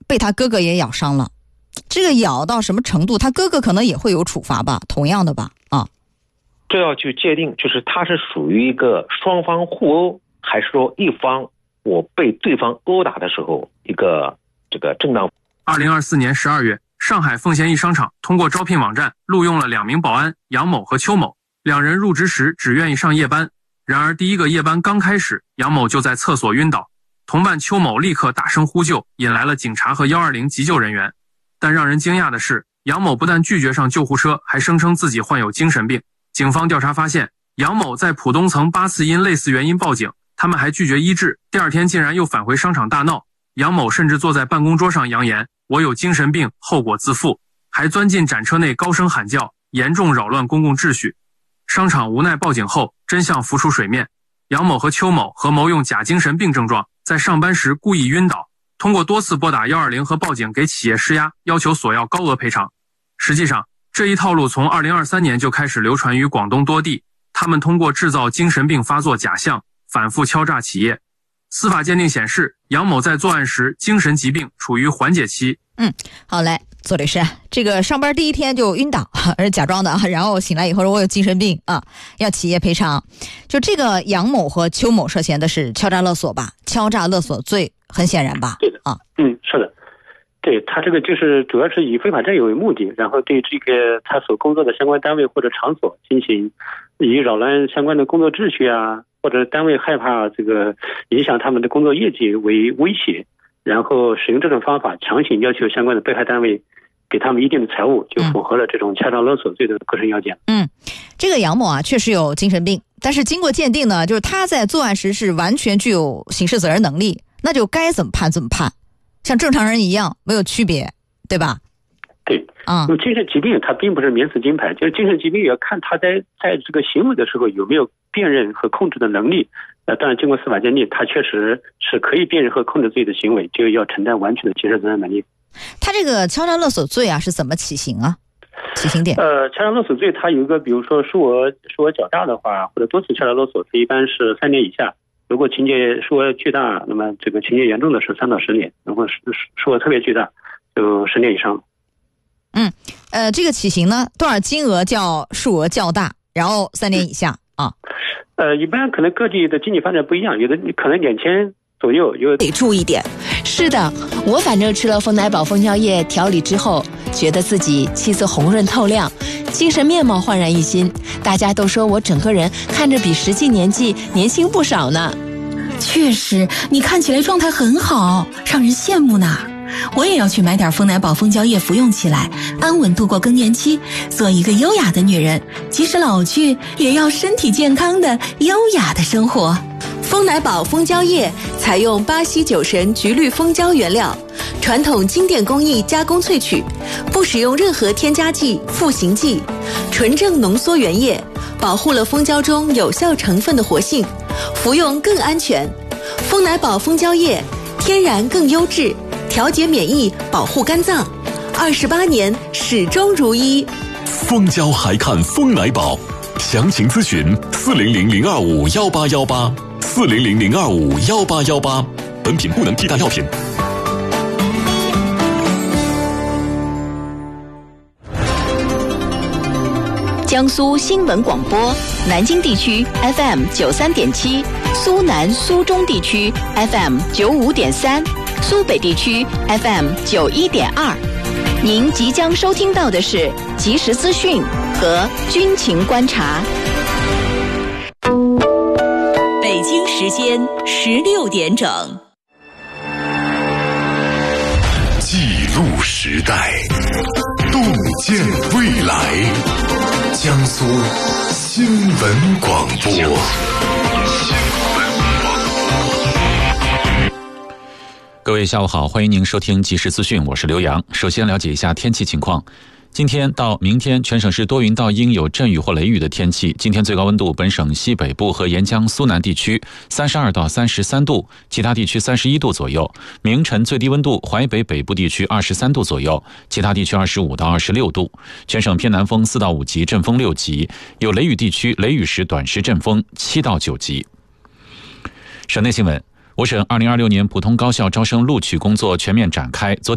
被他哥哥也咬伤了。这个咬到什么程度，他哥哥可能也会有处罚吧，同样的吧？ 这要去界定，就是他是属于一个双方互殴，还是说一方我被对方殴打的时候一个这个正当。 2024年12月，上海奉贤一商场通过招聘网站录用了2名保安杨某和邱某，两人入职时只愿意上夜班。然而第一个夜班刚开始，杨某就在厕所晕倒，同伴邱某立刻大声呼救，引来了警察和120急救人员。但让人惊讶的是，杨某不但拒绝上救护车，还声称自己患有精神病。警方调查发现，杨某在浦东曾8次因类似原因报警，他们还拒绝医治，第二天竟然又返回商场大闹。杨某甚至坐在办公桌上扬言我有精神病，后果自负，还钻进展车内高声喊叫，严重扰乱公共秩序。商场无奈报警后，真相浮出水面，杨某和邱某合谋用假精神病症状，在上班时故意晕倒，通过多次拨打120和报警给企业施压，要求索要高额赔偿。实际上，这一套路从2023年就开始流传于广东多地，他们通过制造精神病发作假象，反复敲诈企业。司法鉴定显示，杨某在作案时精神疾病处于缓解期。 好嘞，左律师，这个上班第一天就晕倒，而假装的，然后醒来以后说我有精神病啊，要企业赔偿。就这个杨某和邱某涉嫌的是敲诈勒索吧？敲诈勒索罪很显然吧？ 对的啊，是的。对，他这个就是主要是以非法占有为目的，然后对这个他所工作的相关单位或者场所进行以扰乱相关的工作秩序啊，或者单位害怕这个影响他们的工作业绩为威胁，然后使用这种方法强行要求相关的被害单位给他们一定的财物，就符合了这种敲诈勒索罪的构成要件。 这个杨某啊确实有精神病，但是经过鉴定呢，就是他在作案时是完全具有刑事责任能力，那就该怎么判怎么判，像正常人一样没有区别，对吧？ 对，因为精神疾病它并不是免死金牌，就是精神疾病也要看他在这个行为的时候有没有辨认和控制的能力。当然经过司法鉴定，他确实是可以辨认和控制自己的行为，就要承担完全的刑事责任能力。 他这个敲诈勒索罪啊是怎么起刑啊？起刑点？ 敲诈勒索罪它有一个，比如说数额较大的话，或者多次敲诈勒索，它一般是3年以下。如果情节数额巨大，那么这个情节严重的是3到10年；如果数额特别巨大，就10年以上。 这个起刑呢，多少金额叫数额较大，然后3年以下啊？ 一般可能各地的经济发展不一样，有的可能2000千左右， 得注意点。是的，我反正吃了丰奶宝蜂胶液调理之后，觉得自己气色红润透亮，精神面貌焕然一新，大家都说我整个人看着比实际年纪年轻不少呢。 确实，你看起来状态很好，让人羡慕呢。我也要去买点丰奶宝蜂胶液服用起来，安稳度过更年期，做一个优雅的女人，即使老去也要身体健康的优雅的生活。 丰奶宝蜂胶液采用巴西酒神菊绿蜂胶原料，传统经典工艺加工萃取，不使用任何添加剂、赋形剂，纯正浓缩原液，保护了蜂胶中有效成分的活性，服用更安全。丰奶宝蜂胶液天然更优质，调节免疫，保护肝脏，28年始终如一。 蜂胶还看丰奶宝，详情咨询400-025-1818，400-025-1818。本品不能替代药品。 江苏新闻广播，南京地区 FM 93.7，苏南苏中地区 FM 95.3，苏北地区 FM 91.2。您即将收听到的是即时资讯和军情观察。 北京时间16点整。 记录时代，洞见未来。江苏新闻广播。 各位下午好，欢迎您收听即时资讯，我是刘洋。首先了解一下天气情况。今天到明天，全省是多云到阴，有阵雨或雷雨的天气。今天最高温度，本省西北部和沿江苏南地区32到33度，其他地区31度左右。明晨最低温度，淮北北部地区23度左右，其他地区25到26度。全省偏南风4到5级，阵风6级，有雷雨地区雷雨时短时阵风7到9级。省内新闻。我省2026年普通高校招生录取工作全面展开。